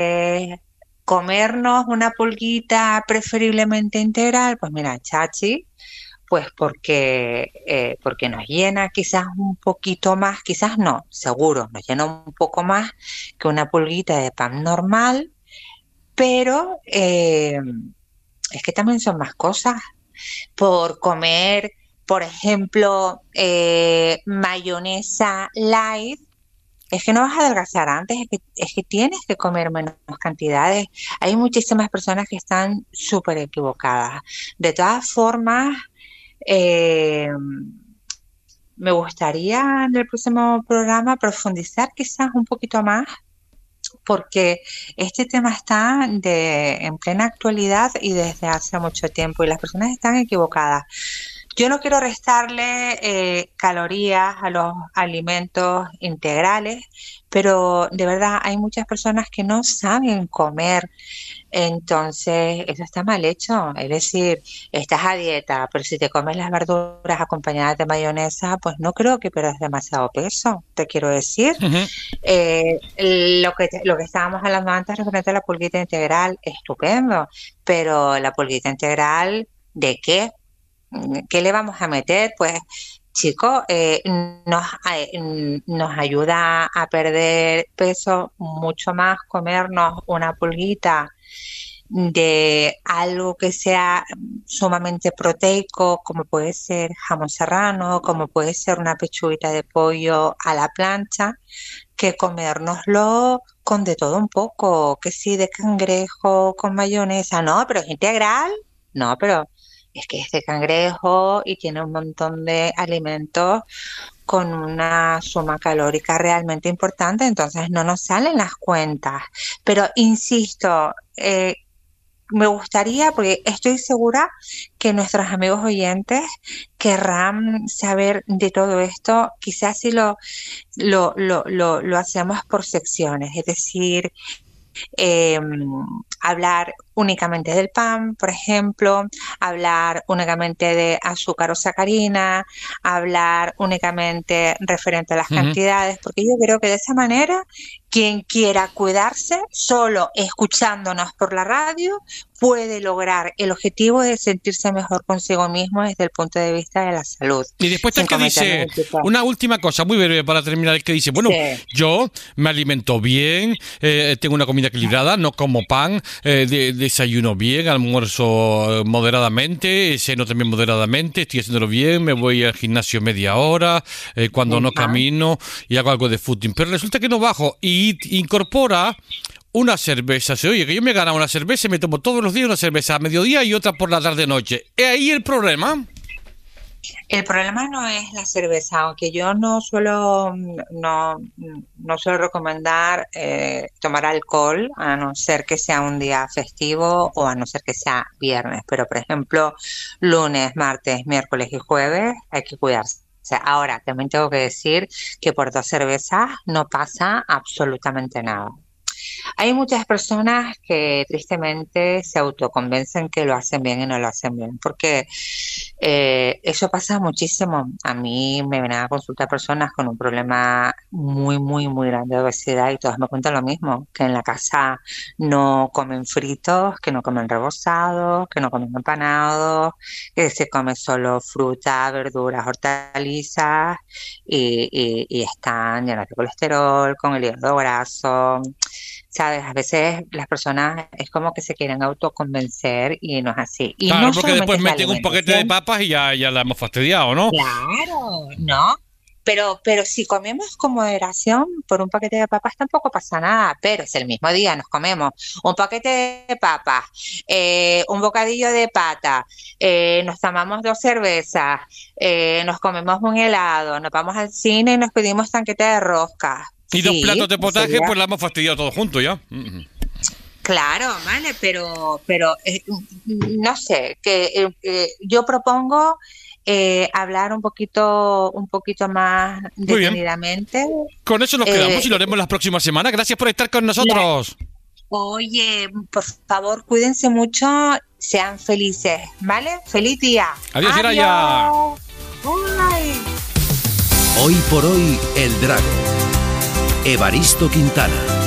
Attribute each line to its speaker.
Speaker 1: comernos una pulguita preferiblemente integral, pues mira, chachi, pues porque nos llena quizás un poquito más, quizás no, seguro, nos llena un poco más que una pulguita de pan normal, pero es que también son más cosas. Por comer, por ejemplo, mayonesa light, es que no vas a adelgazar antes, es que tienes que comer menos cantidades. Hay muchísimas personas que están súper equivocadas. De todas formas, eh, me gustaría en el próximo programa profundizar quizás un poquito más, porque este tema está en plena actualidad y desde hace mucho tiempo y las personas están equivocadas. Yo no quiero restarle calorías a los alimentos integrales, pero de verdad hay muchas personas que no saben comer, entonces eso está mal hecho. Es decir, estás a dieta, pero si te comes las verduras acompañadas de mayonesa, pues no creo que pierdas demasiado peso, te quiero decir.
Speaker 2: Ujú.
Speaker 1: Lo que estábamos hablando antes referente a la pulguita integral, estupendo, pero la pulguita integral, ¿de qué? ¿Qué le vamos a meter? Pues, chicos, nos ayuda a perder peso mucho más comernos una pulguita de algo que sea sumamente proteico, como puede ser jamón serrano, como puede ser una pechuguita de pollo a la plancha, que comérnoslo con de todo un poco, que sí, de cangrejo con mayonesa, no, pero es integral, no, pero es que es de cangrejo y tiene un montón de alimentos con una suma calórica realmente importante, entonces no nos salen las cuentas. Pero insisto, me gustaría, porque estoy segura que nuestros amigos oyentes querrán saber de todo esto, quizás si lo hacemos por secciones, es decir, eh, hablar únicamente del pan, por ejemplo, hablar únicamente de azúcar o sacarina, hablar únicamente referente a las
Speaker 2: Ujú.
Speaker 1: cantidades, porque yo creo que de esa manera quien quiera cuidarse, solo escuchándonos por la radio, puede lograr el objetivo de sentirse mejor consigo mismo desde el punto de vista de la salud,
Speaker 2: Y después está el
Speaker 1: sin
Speaker 2: que
Speaker 1: cometer
Speaker 2: dice,
Speaker 1: ningún tipo.
Speaker 2: una última cosa muy breve para terminar, el que dice, bueno,
Speaker 1: Sí.
Speaker 2: yo me alimento bien, tengo una comida equilibrada, no como pan, desayuno bien, almuerzo moderadamente, ceno también moderadamente, estoy haciéndolo bien, me voy al gimnasio media hora, cuando no
Speaker 1: Ajá.
Speaker 2: camino y hago algo de footing. Pero resulta que no bajo y incorpora una cerveza. Se oye que yo me gano una cerveza y me tomo todos los días una cerveza a mediodía y otra por la tarde-noche. ¿Es ahí el problema?
Speaker 1: El problema no es la cerveza, aunque yo no suelo recomendar tomar alcohol, a no ser que sea un día festivo o a no ser que sea viernes. Pero, por ejemplo, lunes, martes, miércoles y jueves hay que cuidarse. Ahora, también tengo que decir que por 2 cervezas no pasa absolutamente nada. Hay muchas personas que tristemente se autoconvencen que lo hacen bien y no lo hacen bien, porque eso pasa muchísimo. A mí me vienen a consultar personas con un problema muy, muy, muy grande de obesidad y todas me cuentan lo mismo, que en la casa no comen fritos, que no comen rebozados, que no comen empanados, que se come solo fruta, verduras, hortalizas y están llenos de colesterol, con el hígado graso. ¿Sabes? A veces las personas es como que se quieren autoconvencer y no es así. Y
Speaker 2: Claro,
Speaker 1: no
Speaker 2: porque
Speaker 1: solamente
Speaker 2: después
Speaker 1: es la
Speaker 2: meten un paquete de
Speaker 1: alimentación,
Speaker 2: papas y ya la hemos fastidiado, ¿no?
Speaker 1: claro, ¿no? Pero si comemos con moderación por un paquete de papas tampoco pasa nada, pero si el mismo día nos comemos un paquete de papas, un bocadillo de pata, nos tomamos 2 cervezas, nos comemos un helado, nos vamos al cine y nos pedimos tanquete de rosca.
Speaker 2: Y 2 platos
Speaker 1: Sí,
Speaker 2: de
Speaker 1: ese
Speaker 2: potaje,
Speaker 1: día.
Speaker 2: pues la hemos fastidiado todo junto ya. Ujú.
Speaker 1: Claro, vale, pero no sé, que yo propongo hablar un poquito más
Speaker 2: Muy bien.
Speaker 1: detenidamente.
Speaker 2: Con eso nos quedamos
Speaker 1: Eh,
Speaker 2: y lo haremos la próxima semana. Gracias por estar con
Speaker 1: la-
Speaker 2: nosotros.
Speaker 1: Oye, por favor, cuídense mucho, sean felices, ¿vale? Feliz día.
Speaker 2: Adiós, Iraya.
Speaker 1: Adiós. Bye.
Speaker 3: Hoy por hoy, El Drago. Evaristo Quintana.